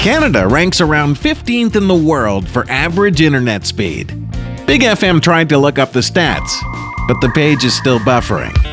Canada ranks around 15th in the world for average internet speed. Big FM tried to look up the stats, but the page is still buffering.